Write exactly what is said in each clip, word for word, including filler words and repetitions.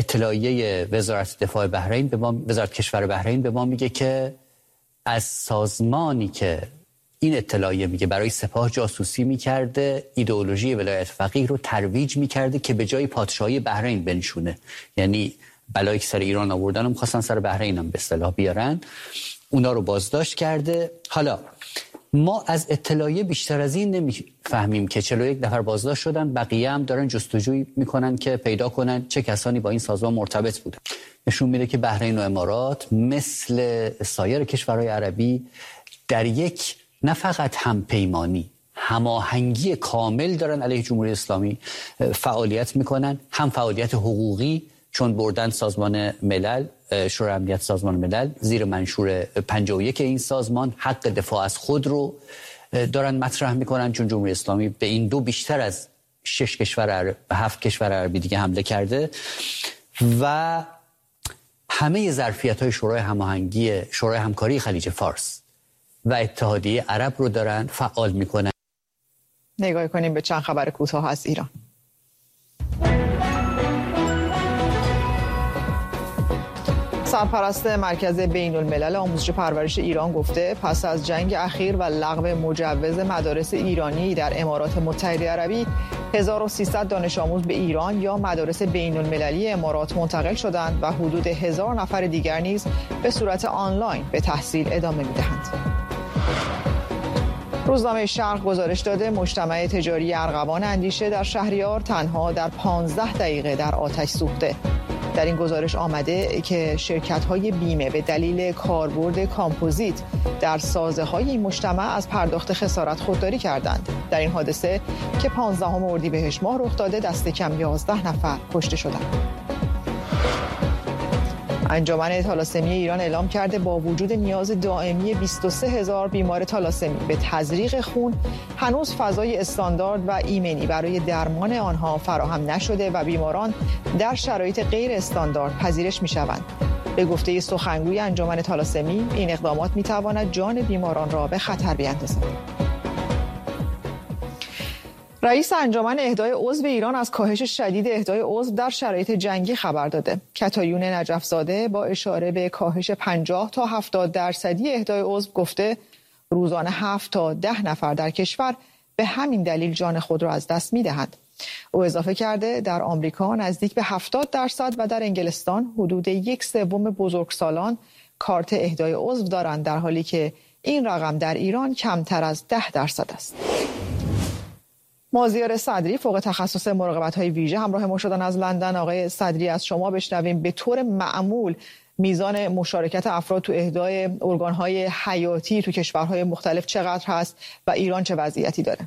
اطلاعیه وزارت دفاع بحرین به ما، وزارت کشور بحرین به ما میگه که از سازمانی که این اطلاعیه میگه برای سپاه جاسوسی میکرده، ایدئولوژی ولایت فقیه رو ترویج میکرده که به جای پادشاهی بحرین بنشونه. یعنی بلایی که سر ایران آوردن هم خواستن سر بحرین هم به اصطلاح بیارن، اونا رو بازداشت کرده. حالا ما از اطلاعیه بیشتر از این نمیفهمیم که چهل و یک نفر بازداشت شدن، بقیه هم دارن جستجوی میکنن که پیدا کنن چه کسانی با این سازمان مرتبط بودن. نشون میده که بحرین و امارات مثل سایر کشورهای عربی در یک نه فقط همپیمانی، هماهنگی کامل دارن علیه جمهوری اسلامی فعالیت میکنن، هم فعالیت حقوقی، چون بردن سازمان ملل، شورای امنیت سازمان ملل زیر منشور پنجاه و یک این سازمان، حق دفاع از خود رو دارن مطرح میکنن، چون جمهوری اسلامی به این دو بیشتر از شش کشور عرب، هفت کشور عربی دیگه حمله کرده. و همه ظرفیت‌های شورای هماهنگی، شورای همکاری خلیج فارس و اتحادیه عرب رو دارن فعال میکنن. نگاه کنیم به چند خبر کوتاه از ایران. سرپرست مرکز بین الملل آموزش پرورش ایران گفته پس از جنگ اخیر و لغو مجوز مدارس ایرانی در امارات متحده عربی، هزار و سیصد دانش آموز به ایران یا مدارس بین المللی امارات منتقل شدند و حدود هزار نفر دیگر نیز به صورت آنلاین به تحصیل ادامه می‌دهند. روزنامه شرق گزارش داده مجتمع تجاری ارغوان اندیشه در شهریار تنها در پانزده دقیقه در آتش سوخته. در این گزارش آمده که شرکت‌های بیمه به دلیل کاربرد کامپوزیت در سازه‌های این مجتمع از پرداخت خسارت خودداری کردند. در این حادثه که پانزدهم اردیبهشت ماه رخ داده، دست کم یازده نفر کشته شدند. انجمن تالاسمی ایران اعلام کرده با وجود نیاز دائمی بیست و سه هزار بیمار تالاسمی به تزریق خون، هنوز فضای استاندارد و ایمنی برای درمان آنها فراهم نشده و بیماران در شرایط غیر استاندارد پذیرش می‌شوند. به گفته سخنگوی انجمن تالاسمی، این اقدامات می‌تواند جان بیماران را به خطر بیندازد. رئیس انجمن اهدای عضو ایران از کاهش شدید اهدای عضو در شرایط جنگی خبر داده. کتایون نجف‌زاده با اشاره به کاهش پنجاه تا هفتاد درصدی اهدای عضو گفته روزانه هفت تا ده نفر در کشور به همین دلیل جان خود را از دست می‌دهند. او اضافه کرده در آمریکا نزدیک به هفتاد درصد و در انگلستان حدود یک سوم بزرگسالان کارت اهدای عضو دارند، در حالی که این رقم در ایران کمتر از ده درصد است. مازیار صدری فوق تخصص مراقبت‌های ویژه همراه ما شدن از لندن. آقای صدری، از شما بشنویم به طور معمول میزان مشارکت افراد تو اهدای ارگان‌های حیاتی تو کشورهای مختلف چقدر هست و ایران چه وضعیتی داره؟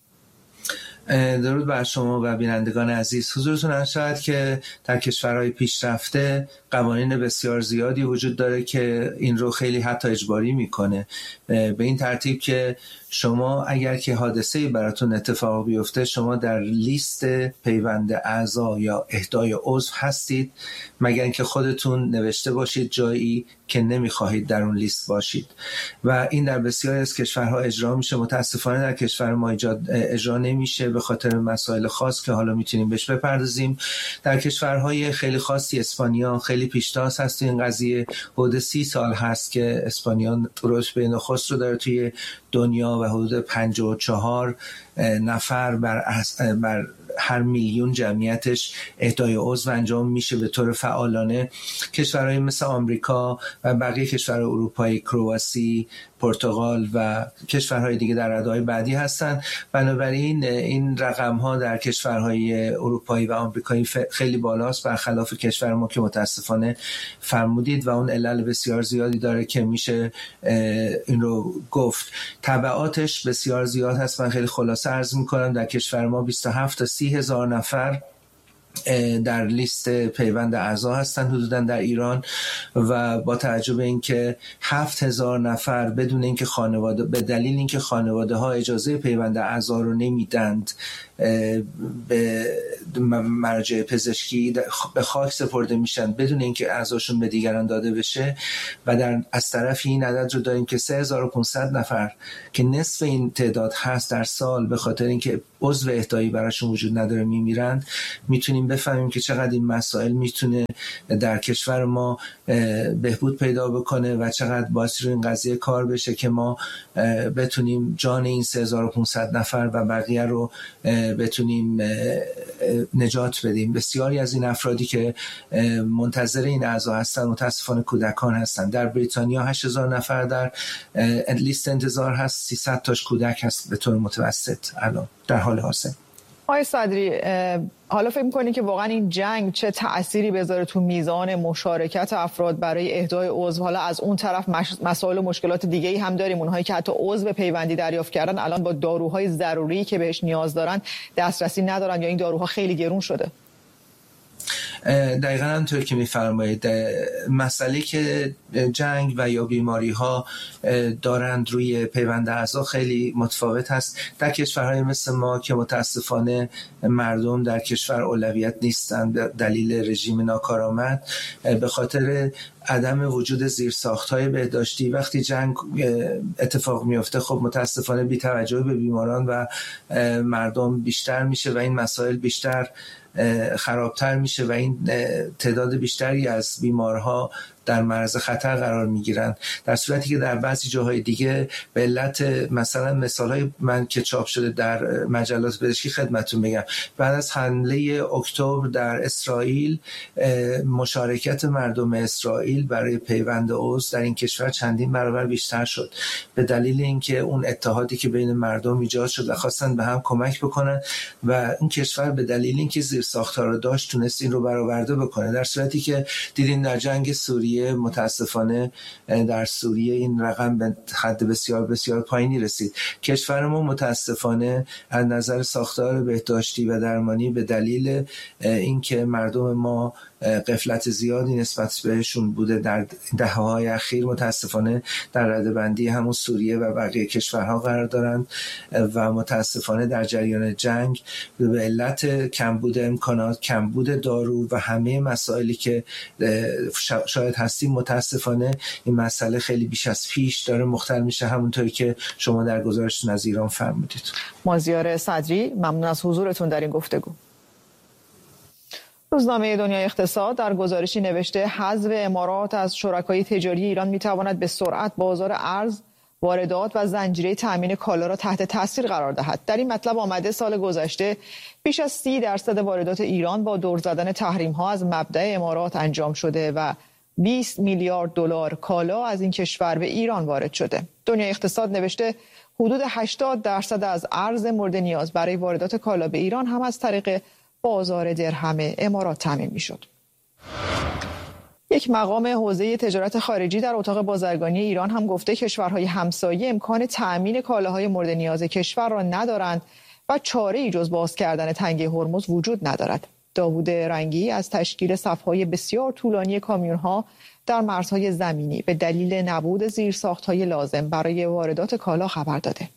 درود بر شما و بینندگان عزیز. حضورتون عرض شود که در کشورهای پیشرفته قوانین بسیار زیادی وجود داره که این رو خیلی حتی اجباری میکنه، به این ترتیب که شما اگر که حادثه‌ای براتون اتفاق بیفته، شما در لیست پیوند اعضا یا اهدای عضو هستید، مگر اینکه خودتون نوشته باشید جایی که نمیخواهید در اون لیست باشید و این در بسیاری از کشورها اجرا میشه. متاسفانه در کشور ما اجرا نمیشه به خاطر مسائل خاص که حالا میتونیم بهش بپردازیم. در کشورهای خیلی خاصی، اسپانیا خیلی پیشتاز هست این قضیه. حدود سی سال هست که اسپانیا رتبه نخست رو داره توی دنیا و حدود پنجاه و چهار نفر بر, بر هر میلیون جمعیتش اهدای عضو انجام میشه به طور فعالانه. کشورهای مثل آمریکا و بقیه کشورهای اروپایی، کرواسی، پرتغال و کشورهای دیگه در رده‌های بعدی هستن. بنابراین این رقم ها در کشورهای اروپایی و آمریکایی خیلی بالاست، برخلاف کشور ما که متاسفانه فرمودید و اون علل بسیار زیادی داره که میشه این رو گفت. تبعاتش بسیار زیاد هست. من خیلی خلاصه عرض میکنم در کشور ما بیست و هفت تا سی هزار نفر در لیست پیوند اعضا هستن حدوداً در ایران و با توجه به اینکه هفت هزار نفر بدون اینکه خانواده، به دلیل اینکه خانواده ها اجازه پیوند اعضا رو نمیدند به مراجع پزشکی به خاک سپرده میشن بدون اینکه اعضاشون به دیگران داده بشه و در از طرفی این عدد رو داریم که سه هزار و پانصد نفر که نصف این تعداد هست در سال به خاطر اینکه عضو اهدایی براشون وجود نداره میمیرن، میتونیم بفهمیم که چقدر این مسائل میتونه در کشور ما بهبود پیدا بکنه و چقدر باعث رو این قضیه کار بشه که ما بتونیم جان این سه هزار و پانصد نفر و بقیه رو بتونیم نجات بدیم. بسیاری از این افرادی که منتظر این اعضا هستن متاسفانه کودکان هستن. در بریتانیا هشت هزار نفر در لیست انتظار هست، سیصد تاش کودک هست به طور متوسط الان در حال حاضر. آقای صدری، حالا فکر می‌کنی که واقعا این جنگ چه تأثیری بذاره تو میزان مشارکت افراد برای اهدای عضو؟ حالا از اون طرف مسائل و مشکلات دیگه‌ای هم داریم، اونهایی که حتی عضو پیوندی دریافت کردن الان با داروهای ضروری که بهش نیاز دارن دسترسی ندارن یا این داروها خیلی گرون شده. دقیقاً همونطور که می‌فرمایید، مسئله که جنگ و یا بیماری ها دارند روی پیوند اعضا خیلی متفاوت هست. در کشورهای مثل ما که متاسفانه مردم در کشور اولویت نیستند دلیل رژیم ناکارآمد، به خاطر عدم وجود زیرساخت‌های بهداشتی وقتی جنگ اتفاق میفته خب متاسفانه بی‌توجهی به بیماران و مردم بیشتر میشه و این مسائل بیشتر خرابتر میشه و این تعداد بیشتری از بیمارها در معرض خطر قرار میگیرن، در صورتی که در بعضی جاهای دیگه به علت مثلا مثالهای من که چاپ شده در مجلات پزشکی خدمتتون بگم، بعد از حمله اکتبر در اسرائیل مشارکت مردم اسرائیل برای پیوند عضو در این کشور چندین برابر بیشتر شد به دلیل اینکه اون اتحادی که بین مردم ایجاد شد و خواستن به هم کمک بکنن و این کشور به دلیل اینکه زیرساخت‌ها رو داشت تونست این رو برآورده بکنه، در صورتی که دیدین در جنگ سوریه متاسفانه در سوریه این رقم به حد بسیار بسیار پایینی رسید. کشور ما متاسفانه از نظر ساختار بهداشتی و درمانی به دلیل اینکه مردم ما غفلت زیادی نسبت بهشون بوده در دهه‌های اخیر متاسفانه در رده‌بندی همون سوریه و بقیه کشورها قرار دارند و متاسفانه در جریان جنگ به علت کمبود امکانات، کمبود دارو و همه مسائلی که شاید هستیم متاسفانه این مسئله خیلی بیش از پیش داره مختل میشه، همونطوری که شما در گزارشتون از ایران فرمودید. مازیار صدری، ممنون از حضورتون در این گفتگو. روزنامه دنیای اقتصاد در گزارشی نوشته حذف امارات از شرکای تجاری ایران میتواند به سرعت بازار ارز، واردات و زنجیره تامین کالا را تحت تاثیر قرار دهد. در این مطلب آمده سال گذشته بیش از سی درصد واردات ایران با دور زدن تحریم ها از مبدأ امارات انجام شده و بیست میلیارد دلار کالا از این کشور به ایران وارد شده. دنیای اقتصاد نوشته حدود هشتاد درصد از ارز مورد نیاز برای واردات کالا به ایران هم از طریق بازار درهم امارات تامین میشد. یک مقام حوزه تجارت خارجی در اتاق بازرگانی ایران هم گفته کشورهای همسایه امکان تأمین کالاهای مورد نیاز کشور را ندارند و چاره‌ای جز باز کردن تنگه هرمز وجود ندارد. داوود رنگی از تشکیل صف‌های بسیار طولانی کامیون‌ها در مرزهای زمینی به دلیل نبود زیرساخت‌های لازم برای واردات کالا خبر داده.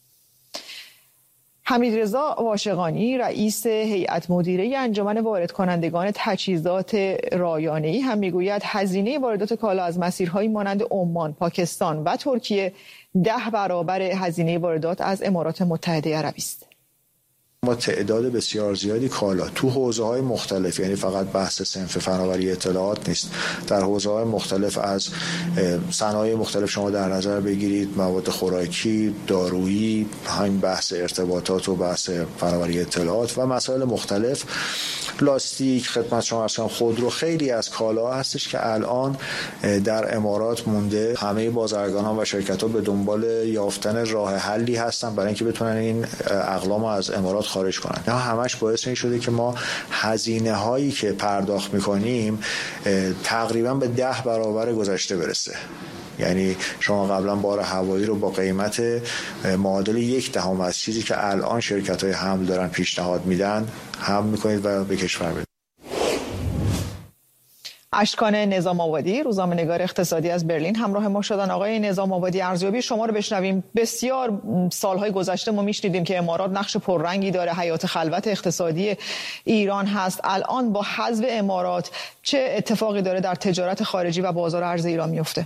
حمیدرضا واشقانی رئیس هیئت مدیره انجمن وارد کنندگان تجهیزات رایانه‌ای هم میگوید هزینه واردات کالا از مسیرهایی مانند عمان، پاکستان و ترکیه ده برابر هزینه واردات از امارات متحده عربی است. ما تعداد بسیار زیادی کالا تو حوزه‌های مختلف، یعنی فقط بحث صنف فناوری اطلاعات نیست، در حوزه‌های مختلف از صنایع مختلف شما در نظر بگیرید، مواد خوراکی، دارویی، همین بحث ارتباطات و بحث فناوری اطلاعات و مسائل مختلف، لاستیک، خدمت شما عرض کنم خودرو، خیلی از کالا هستش که الان در امارات مونده. همه بازرگانان و شرکت‌ها به دنبال یافتن راه حلی هستن برای اینکه بتونن این اقلام از امارات خارج کنن. نه همش باعث این شده که ما هزینه هایی که پرداخت میکنیم تقریبا به ده برابر گذشته برسه. یعنی شما قبلا بار هوایی رو با قیمت معادل یک دهم از چیزی که الان شرکت های حمل دارن پیشنهاد میدن حمل میکنید و به کشور بدید. اشکان نظام آبادی، روزنامه‌نگار اقتصادی از برلین همراه ما شدن. آقای نظام آبادی، ارزیابی شما رو بشنویم. بسیار سالهای گذشته ما میشنیدیم که امارات نقش پررنگی داره، حیات خلوت اقتصادی ایران هست. الان با حذف امارات چه اتفاقی داره در تجارت خارجی و بازار ارز ایران میفته؟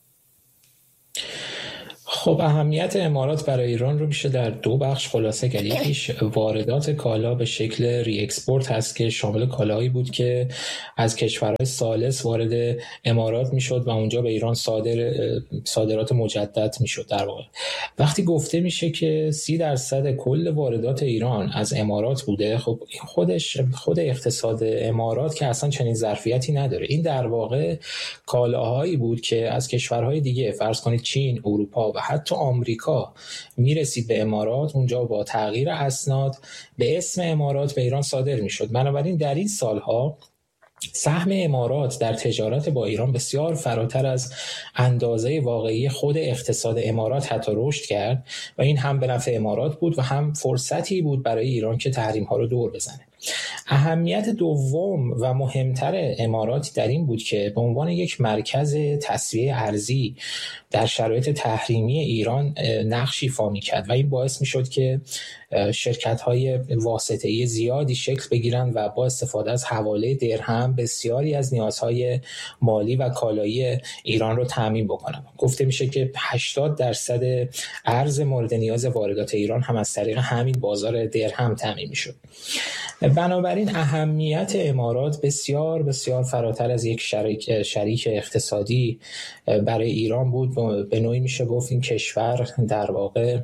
خب اهمیت امارات برای ایران رو میشه در دو بخش خلاصه کرد. یکیش واردات کالا به شکل ری اکسپورت هست که شامل کالاهایی بود که از کشورهای ثالث وارد امارات میشد و اونجا به ایران صادر صادرات مجدد میشد. در واقع وقتی گفته میشه که سی درصد کل واردات ایران از امارات بوده، خب خودش خود اقتصاد امارات که اصلا چنین ظرفیتی نداره. این در واقع کالاهایی بود که از کشورهای دیگه، فرض کنید چین، اروپا و حتی آمریکا میرسید به امارات، اونجا با تغییر اسناد به اسم امارات به ایران صادر میشد. بنابراین در این سالها سهم امارات در تجارت با ایران بسیار فراتر از اندازه واقعی خود اقتصاد امارات حتی رشد کرد و این هم به نفع امارات بود و هم فرصتی بود برای ایران که تحریم ها رو دور بزنه. اهمیت دوم و مهمتر امارات در این بود که به عنوان یک مرکز تسویه ارزی در شرایط تحریمی ایران نقشی ایفا می‌کرد و این باعث می‌شد که شرکت‌های واسطه‌ای زیادی شکل بگیرن و با استفاده از حواله درهم بسیاری از نیازهای مالی و کالایی ایران رو تامین بکنن. گفته میشه که هشتاد درصد ارز مورد نیاز واردات ایران هم از طریق همین بازار درهم تامین می‌شد. بنابراین اهمیت امارات بسیار بسیار فراتر از یک شریک, شریک اقتصادی برای ایران بود. به نوعی میشه گفت این کشور در واقع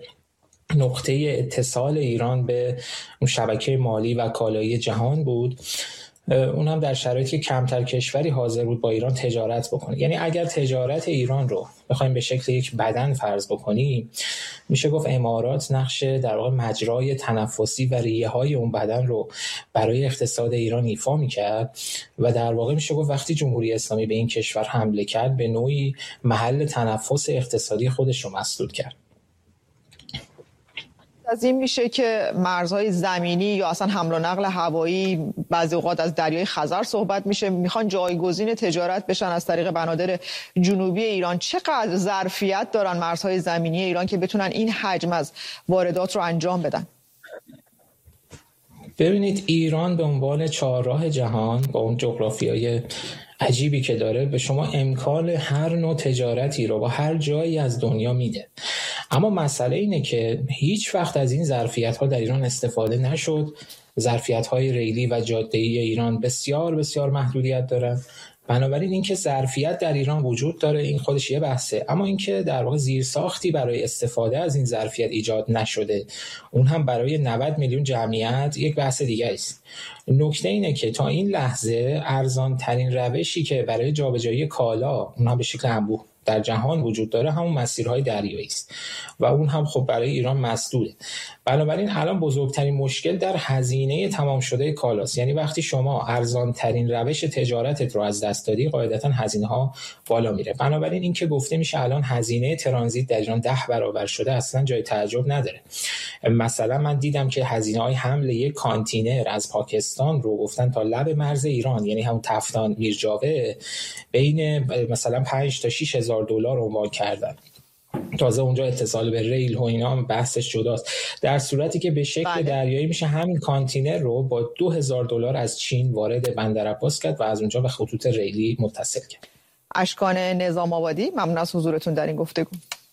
نقطه اتصال ایران به اون شبکه مالی و کالایی جهان بود، اون هم در شرایطی که کمتر کشوری حاضر بود با ایران تجارت بکنه. یعنی اگر تجارت ایران رو بخوایم به شکل یک بدن فرض بکنیم، میشه گفت امارات نقش در واقع مجرای تنفسی و ریه های اون بدن رو برای اقتصاد ایران ایفا میکرد و در واقع میشه گفت وقتی جمهوری اسلامی به این کشور حمله کرد به نوعی محل تنفس اقتصادی خودش رو مسدود کرد. از این میشه که مرزهای زمینی یا اصلا حمل و نقل هوایی بعضی اوقات از دریای خزر صحبت میشه، میخوان جایگزین تجارت بشن از طریق بنادر جنوبی ایران. چقدر ظرفیت دارن مرزهای زمینی ایران که بتونن این حجم از واردات رو انجام بدن؟ ببینید ایران به عنوان چهارراه جهان با اون جغرافیای عجیبی که داره به شما امکان هر نوع تجارتی رو با هر جایی از دنیا میده. اما مسئله اینه که هیچ وقت از این ظرفیت‌ها در ایران استفاده نشد. ظرفیت‌های ریلی و جاده‌ای ایران بسیار بسیار محدودیت دارن. بنابراین اینکه ظرفیت در ایران وجود داره این خودش یه بحثه، اما اینکه در واقع زیرساختی برای استفاده از این ظرفیت ایجاد نشده، اون هم برای نود میلیون جمعیت، یک بحث دیگه است. نکته اینه که تا این لحظه ارزان ترین روشی که برای جابجایی کالا اون هم به شکل انبوه در جهان وجود داره همون مسیرهای دریایی است و اون هم خب برای ایران مسدوده. بنابراین الان بزرگترین مشکل در هزینه تمام شده کالاست. یعنی وقتی شما ارزان ترین روش تجارتت رو از دست دادی، قاعدتا هزینه ها بالا میره. بنابراین این که گفته میشه الان هزینه ترانزیت در ایران ده برابر شده اصلا جای تعجب نداره. مثلا من دیدم که هزینه های حمل یک کانتینر از پاکستان رو گفتن تا لب مرز ایران، یعنی همون تفتان میرجاوه، بین مثلا پنج تا شش هزار دلار عنوان کردن. تازه اونجا اتصال به ریل و اینا هم بحثش جداست. در صورتی که به شکل دریایی میشه همین کانتینر رو با دو هزار دلار از چین وارد بندر عباس کرد و از اونجا به خطوط ریلی متصل کرد. اشکان نظام آبادی، ممنون از حضورتون در این گفتگو.